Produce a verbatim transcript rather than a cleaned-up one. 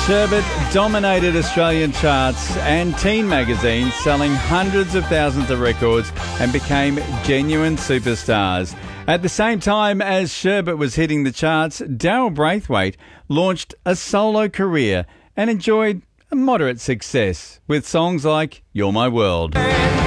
Sherbet dominated Australian charts and teen magazines, selling hundreds of thousands of records and became genuine superstars. At the same time as Sherbet was hitting the charts, Daryl Braithwaite launched a solo career and enjoyed a moderate success with songs like You're My World.